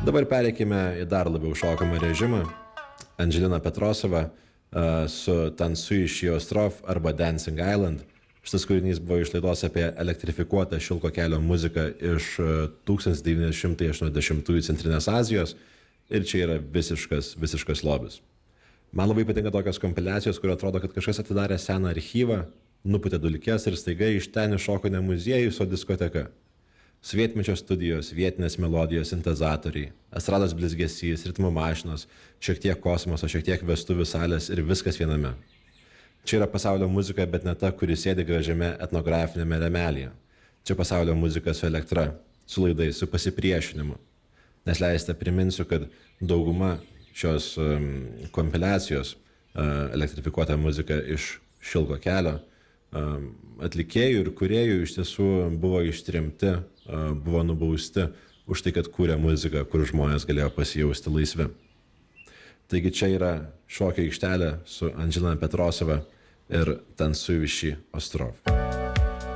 Dabar pereikime į dar labiau šokamą režimą. Angelina Petrosova su Tansuishi Ostrov arba Dancing Island. Šitas kūrinys buvo išlaidos apie elektrifikuotą šilko kelio muziką iš 1980-ųjų Centrinės Azijos ir čia yra visiškas lobis. Man labai patinka tokios kompiliacijos, kur atrodo, kad kažkas atidarė seną archyvą, nuputė dulkes ir staiga iš ten iššoko ne muziejus, o diskoteka. Sovietmečio studijos, vietinės melodijos, sintezatoriai, estrados blizgesys, ritmo mašinos, šiek tiek kosmoso, šiek tiek vestuvių salės ir viskas viename. Čia yra pasaulio muzika, bet ne ta, kuri sėdi gražiame etnografinėme rėmelyje. Čia pasaulio muzika su elektra, su laidais, su pasipriešinimu. Nes leista priminsiu, kad dauguma šios kompiliacijos elektrifikuota muzika iš šilko kelio atlikėjų ir kūrėjų iš tiesų buvo ištrimti, buvo nubausti už tai, kad kūrė muziką, kur žmonės galėjo pasijausti laisvi. Taigi čia yra šokio aikštelė su Angelina Petrosova ir Tansuishi Ostrov.